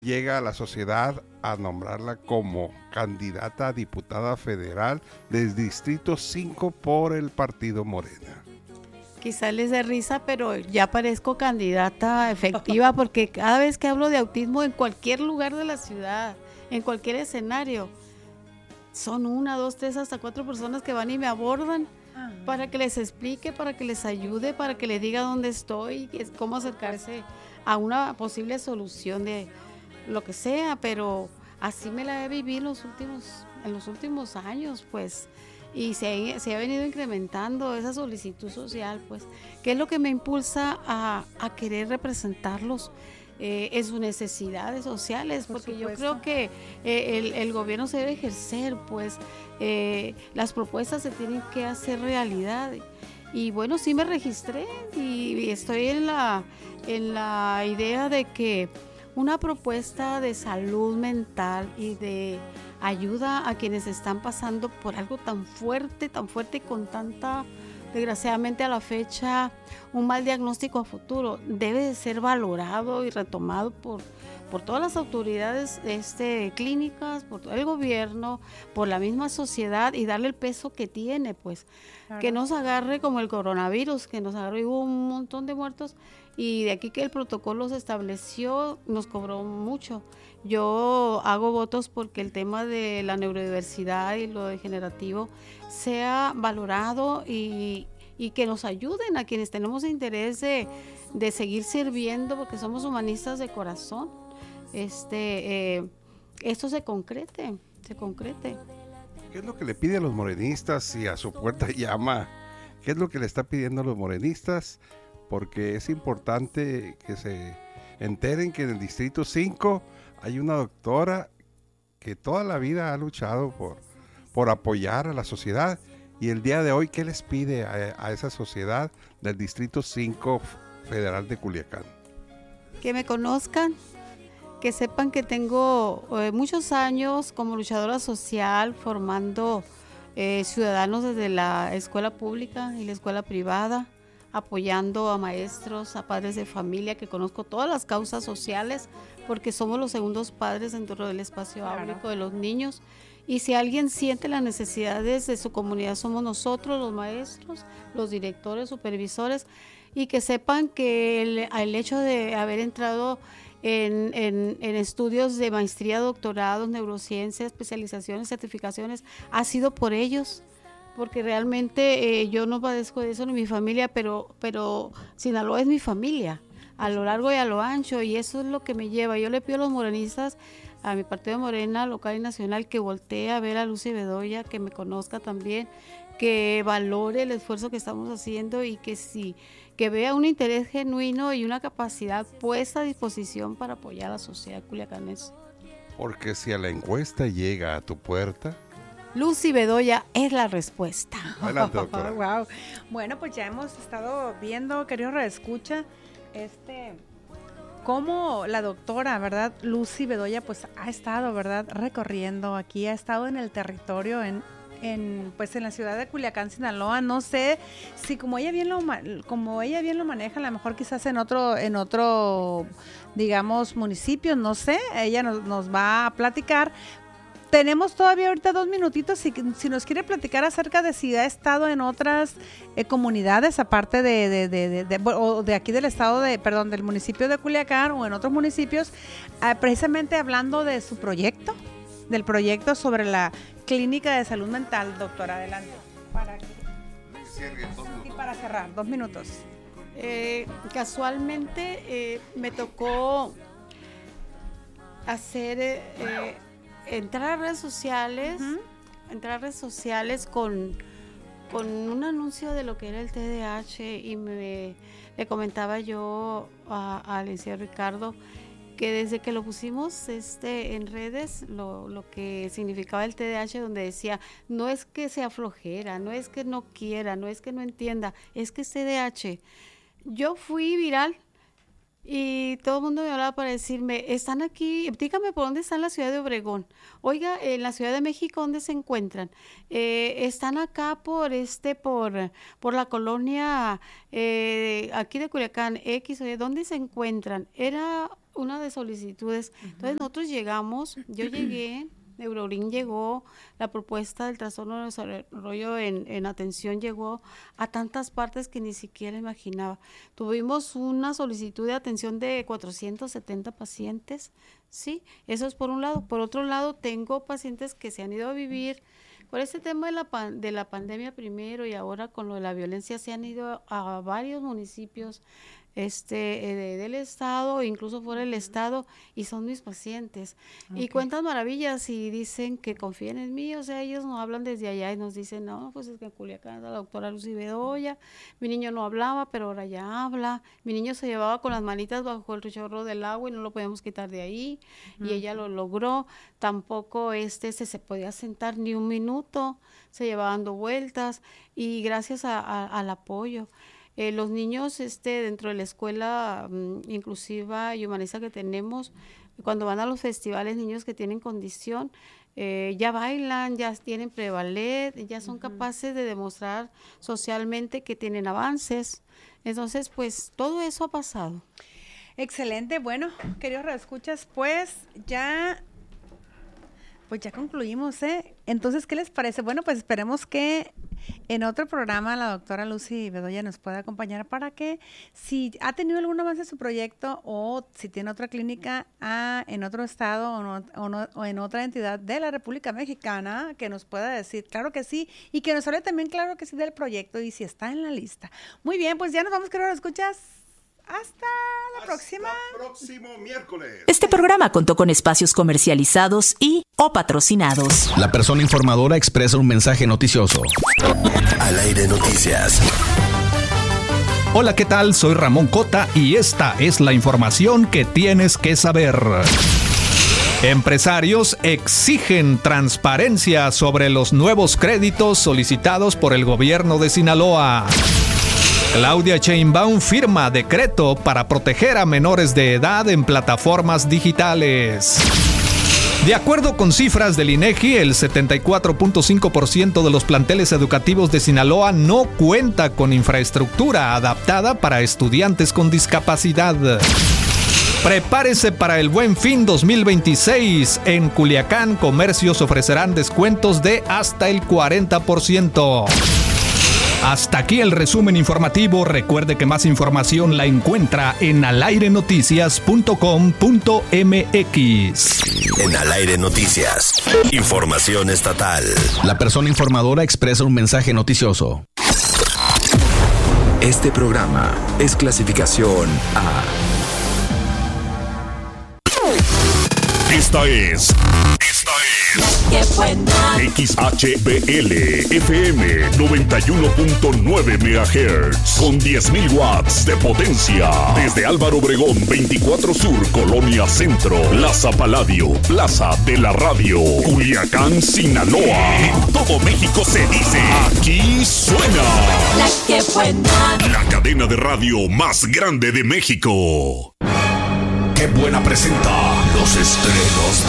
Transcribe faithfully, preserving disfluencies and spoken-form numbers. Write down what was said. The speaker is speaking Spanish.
llega a la sociedad a nombrarla como candidata a diputada federal del Distrito cinco por el Partido Morena. Quizá les dé risa, pero ya parezco candidata efectiva porque cada vez que hablo de autismo en cualquier lugar de la ciudad, en cualquier escenario, son una, dos, tres, hasta cuatro personas que van y me abordan ah. para que les explique, para que les ayude, para que les diga dónde estoy, cómo acercarse a una posible solución de lo que sea, pero así me la he vivido en los últimos, en los últimos años, pues. Y se ha, se ha venido incrementando esa solicitud social, pues, que es lo que me impulsa a, a querer representarlos eh, en sus necesidades sociales, Por porque supuesto. yo creo que eh, el, el gobierno se debe ejercer, pues, eh, las propuestas se tienen que hacer realidad. Y bueno, sí me registré y, y estoy en la, en la idea de que una propuesta de salud mental y de ayuda a quienes están pasando por algo tan fuerte, tan fuerte y con tanta, desgraciadamente a la fecha, un mal diagnóstico a futuro, debe de ser valorado y retomado por, por todas las autoridades este, clínicas, por todo el gobierno, por la misma sociedad y darle el peso que tiene, pues, claro. Que no se agarre como el coronavirus, que nos agarró y hubo un montón de muertos y de aquí que el protocolo se estableció nos cobró mucho. Yo hago votos porque el tema de la neurodiversidad y lo degenerativo sea valorado y, y que nos ayuden a quienes tenemos interés de, de seguir sirviendo porque somos humanistas de corazón. Este, eh, esto se concrete, se concrete. ¿Qué es lo que le pide a los morenistas si a su puerta llama? ¿Qué es lo que le está pidiendo a los morenistas? Porque es importante que se enteren que en el Distrito cinco hay una doctora que toda la vida ha luchado por, por apoyar a la sociedad y el día de hoy, ¿qué les pide a, a esa sociedad del Distrito cinco Federal de Culiacán? Que me conozcan, que sepan que tengo eh, muchos años como luchadora social formando eh, ciudadanos desde la escuela pública y la escuela privada, apoyando a maestros, a padres de familia, que conozco todas las causas sociales, porque somos los segundos padres dentro del espacio áurico claro. de los niños. Y si alguien siente las necesidades de su comunidad, somos nosotros, los maestros, los directores, supervisores, y que sepan que el, el hecho de haber entrado en, en, en estudios de maestría, doctorados, neurociencia, especializaciones, certificaciones, ha sido por ellos. Porque realmente eh, yo no padezco de eso ni mi familia, pero, pero Sinaloa es mi familia, a lo largo y a lo ancho, y eso es lo que me lleva. Yo le pido a los morenistas, a mi partido de Morena, local y nacional, que voltee a ver a Lucy Bedoya, que me conozca también, que valore el esfuerzo que estamos haciendo y que sí, que vea un interés genuino y una capacidad puesta a disposición para apoyar a la sociedad culiacanense. Porque si a la encuesta llega a tu puerta, Lucy Bedoya es la respuesta. Adelante, doctora. Wow. Bueno, pues ya hemos estado viendo, querido redescucha, este, cómo la doctora, ¿verdad? Lucy Bedoya, pues ha estado, ¿verdad? Recorriendo aquí, ha estado en el territorio, en, en, pues en la ciudad de Culiacán, Sinaloa. No sé si como ella bien lo, como ella bien lo maneja, a lo mejor quizás en otro, en otro, digamos, municipio, no sé. Ella nos, nos va a platicar. Tenemos todavía ahorita dos minutitos, si, si nos quiere platicar acerca de si ha estado en otras eh, comunidades, aparte de, de, de, de, de, o de aquí del estado, de, perdón, del municipio de Culiacán o en otros municipios, eh, precisamente hablando de su proyecto, del proyecto sobre la clínica de salud mental. Doctora, adelante. Para que, y para cerrar, dos minutos. Eh, casualmente eh, me tocó hacer... Eh, eh, entrar a redes sociales, uh-huh. entrar a redes sociales con, con un anuncio de lo que era el T D A H y me le comentaba yo al licenciado Ricardo que desde que lo pusimos este en redes, lo, lo que significaba el T D A H, donde decía, no es que sea flojera, no es que no quiera, no es que no entienda, es que es T D A H. Yo fui viral. Y todo el mundo me hablaba para decirme, están aquí, dígame por dónde está en la ciudad de Obregón. Oiga, en la Ciudad de México, ¿dónde se encuentran? Eh, están acá por este, por, por la colonia eh, aquí de Culiacán, X, ¿dónde se encuentran? Era una de solicitudes. Uh-huh. Entonces nosotros llegamos, yo llegué, Neurorin llegó, la propuesta del trastorno de desarrollo en, en atención llegó a tantas partes que ni siquiera imaginaba. Tuvimos una solicitud de atención de cuatrocientos setenta pacientes, sí, eso es por un lado. Por otro lado, tengo pacientes que se han ido a vivir, por este tema de la, pan, de la pandemia primero y ahora con lo de la violencia, se han ido a, a varios municipios este eh, del estado, incluso fuera del estado, y son mis pacientes. Okay. Y cuentan maravillas y dicen que confían en mí, o sea, ellos nos hablan desde allá y nos dicen, no, pues es que en Culiacán está la doctora Lucy Bedoya, mi niño no hablaba, pero ahora ya habla, mi niño se llevaba con las manitas bajo el chorro del agua y no lo podíamos quitar de ahí, uh-huh. y ella lo logró, tampoco este se, se podía sentar ni un minuto, se llevaba dando vueltas, y gracias a, a, al apoyo. Eh, los niños este, dentro de la escuela um, inclusiva y humanista que tenemos, cuando van a los festivales, niños que tienen condición, eh, ya bailan, ya tienen prevalet, ya son uh-huh. capaces de demostrar socialmente que tienen avances. Entonces, pues, todo eso ha pasado. Excelente. Bueno, queridos reescuchas, pues, ya... Pues ya concluimos, ¿eh? Entonces, ¿qué les parece? Bueno, pues esperemos que en otro programa la doctora Lucy Bedoya nos pueda acompañar para que si ha tenido algún avance en su proyecto o si tiene otra clínica ah, en otro estado o, no, o, no, o en otra entidad de la República Mexicana, que nos pueda decir, claro que sí, y que nos hable también, claro que sí, del proyecto y si está en la lista. Muy bien, pues ya nos vamos, queridos escuchas. Hasta la Hasta próxima. próximo miércoles. Este programa contó con espacios comercializados y o patrocinados. La persona informadora expresa un mensaje noticioso. Al aire noticias. Hola, ¿qué tal? Soy Ramón Cota y esta es la información que tienes que saber. Empresarios exigen transparencia sobre los nuevos créditos solicitados por el gobierno de Sinaloa. Claudia Sheinbaum firma decreto para proteger a menores de edad en plataformas digitales. De acuerdo con cifras del INEGI, el setenta y cuatro punto cinco por ciento de los planteles educativos de Sinaloa no cuenta con infraestructura adaptada para estudiantes con discapacidad. Prepárese para el Buen Fin dos mil veintiséis. En Culiacán, comercios ofrecerán descuentos de hasta el cuarenta por ciento. Hasta aquí el resumen informativo. Recuerde que más información la encuentra en al aire noticias punto com punto m x. En Al Aire Noticias, información estatal. La persona informadora expresa un mensaje noticioso. Este programa es clasificación A. Esta es... Esta es... ¡Qué buena! X H B L F M noventa y uno punto nueve megahertz con diez mil watts de potencia. Desde Álvaro Obregón veinticuatro Sur, Colonia Centro, Plaza Paladio, Plaza de la Radio, Culiacán, Sinaloa. En todo México se dice, aquí suena La que buena. La cadena de radio más grande de México. Qué buena presenta los estrenos